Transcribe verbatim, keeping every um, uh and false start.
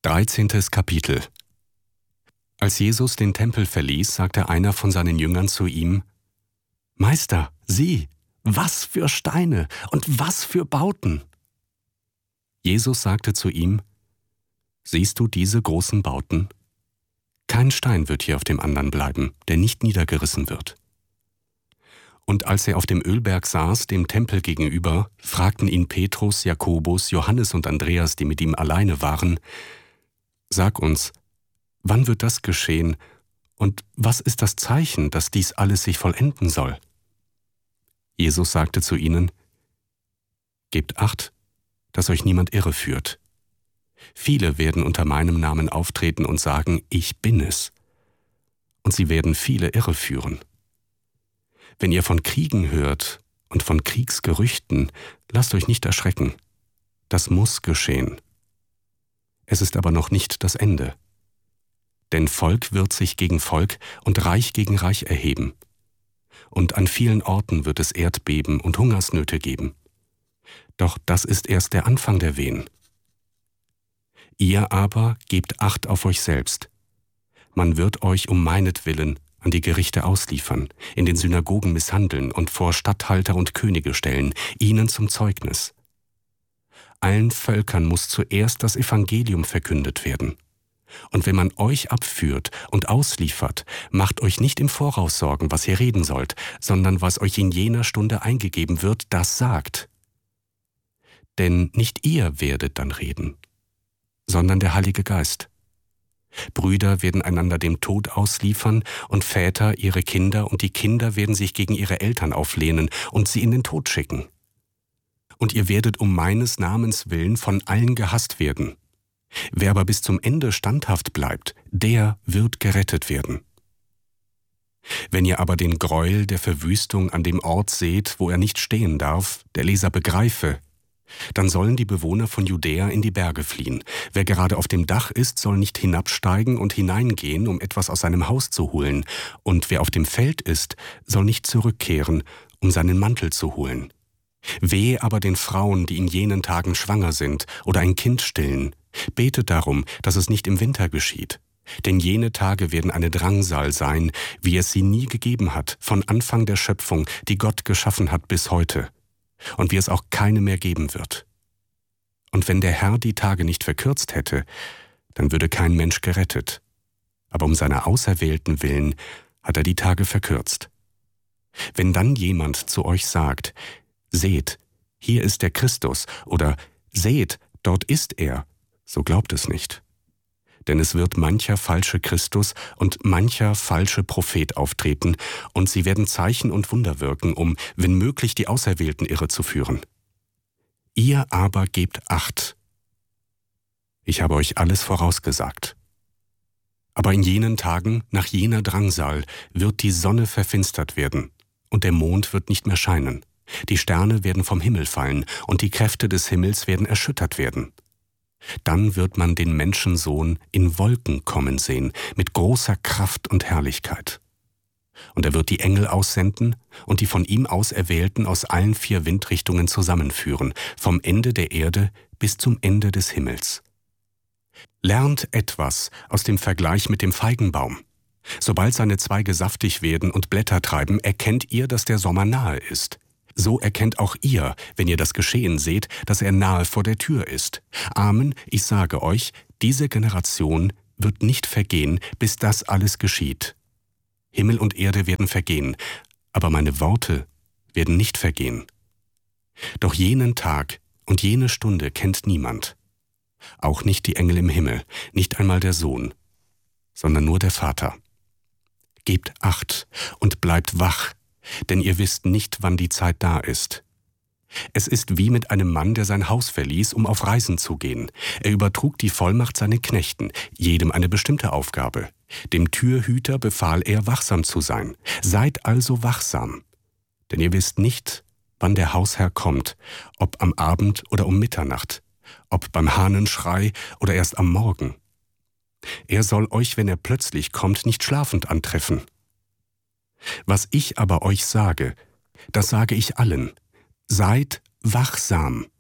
dreizehntes Kapitel. Als Jesus den Tempel verließ, sagte einer von seinen Jüngern zu ihm: »Meister, sieh, was für Steine und was für Bauten!« Jesus sagte zu ihm: »Siehst du diese großen Bauten? Kein Stein wird hier auf dem anderen bleiben, der nicht niedergerissen wird.« Und als er auf dem Ölberg saß, dem Tempel gegenüber, fragten ihn Petrus, Jakobus, Johannes und Andreas, die mit ihm alleine waren: »Sag uns, wann wird das geschehen, und was ist das Zeichen, dass dies alles sich vollenden soll?« Jesus sagte zu ihnen: »Gebt Acht, dass euch niemand irreführt. Viele werden unter meinem Namen auftreten und sagen, ich bin es. Und sie werden viele irreführen. Wenn ihr von Kriegen hört und von Kriegsgerüchten, lasst euch nicht erschrecken. Das muss geschehen. Es ist aber noch nicht das Ende. Denn Volk wird sich gegen Volk und Reich gegen Reich erheben. Und an vielen Orten wird es Erdbeben und Hungersnöte geben. Doch das ist erst der Anfang der Wehen. Ihr aber gebt Acht auf euch selbst. Man wird euch um meinetwillen an die Gerichte ausliefern, in den Synagogen misshandeln und vor Statthalter und Könige stellen, ihnen zum Zeugnis. Allen Völkern muss zuerst das Evangelium verkündet werden. Und wenn man euch abführt und ausliefert, macht euch nicht im Voraus Sorgen, was ihr reden sollt, sondern was euch in jener Stunde eingegeben wird, das sagt. Denn nicht ihr werdet dann reden, sondern der Heilige Geist. Brüder werden einander dem Tod ausliefern und Väter ihre Kinder, und die Kinder werden sich gegen ihre Eltern auflehnen und sie in den Tod schicken. Und ihr werdet um meines Namens willen von allen gehasst werden. Wer aber bis zum Ende standhaft bleibt, der wird gerettet werden. Wenn ihr aber den Gräuel der Verwüstung an dem Ort seht, wo er nicht stehen darf, der Leser begreife, dann sollen die Bewohner von Judäa in die Berge fliehen. Wer gerade auf dem Dach ist, soll nicht hinabsteigen und hineingehen, um etwas aus seinem Haus zu holen. Und wer auf dem Feld ist, soll nicht zurückkehren, um seinen Mantel zu holen. Wehe aber den Frauen, die in jenen Tagen schwanger sind oder ein Kind stillen. Betet darum, dass es nicht im Winter geschieht. Denn jene Tage werden eine Drangsal sein, wie es sie nie gegeben hat, von Anfang der Schöpfung, die Gott geschaffen hat bis heute. Und wie es auch keine mehr geben wird. Und wenn der Herr die Tage nicht verkürzt hätte, dann würde kein Mensch gerettet. Aber um seiner Auserwählten willen hat er die Tage verkürzt. Wenn dann jemand zu euch sagt: Seht, hier ist der Christus, oder seht, dort ist er, so glaubt es nicht. Denn es wird mancher falsche Christus und mancher falsche Prophet auftreten, und sie werden Zeichen und Wunder wirken, um, wenn möglich, die Auserwählten irrezuführen. Ihr aber gebt Acht. Ich habe euch alles vorausgesagt. Aber in jenen Tagen, nach jener Drangsal, wird die Sonne verfinstert werden, und der Mond wird nicht mehr scheinen. Die Sterne werden vom Himmel fallen, und die Kräfte des Himmels werden erschüttert werden. Dann wird man den Menschensohn in Wolken kommen sehen, mit großer Kraft und Herrlichkeit. Und er wird die Engel aussenden und die von ihm Auserwählten aus allen vier Windrichtungen zusammenführen, vom Ende der Erde bis zum Ende des Himmels. Lernt etwas aus dem Vergleich mit dem Feigenbaum. Sobald seine Zweige saftig werden und Blätter treiben, erkennt ihr, dass der Sommer nahe ist. So erkennt auch ihr, wenn ihr das Geschehen seht, dass er nahe vor der Tür ist. Amen, ich sage euch, diese Generation wird nicht vergehen, bis das alles geschieht. Himmel und Erde werden vergehen, aber meine Worte werden nicht vergehen. Doch jenen Tag und jene Stunde kennt niemand. Auch nicht die Engel im Himmel, nicht einmal der Sohn, sondern nur der Vater. Gebt Acht und bleibt wach, denn ihr wisst nicht, wann die Zeit da ist. Es ist wie mit einem Mann, der sein Haus verließ, um auf Reisen zu gehen. Er übertrug die Vollmacht seinen Knechten, jedem eine bestimmte Aufgabe. Dem Türhüter befahl er, wachsam zu sein. Seid also wachsam, denn ihr wisst nicht, wann der Hausherr kommt, ob am Abend oder um Mitternacht, ob beim Hahnenschrei oder erst am Morgen. Er soll euch, wenn er plötzlich kommt, nicht schlafend antreffen. Was ich aber euch sage, das sage ich allen: Seid wachsam.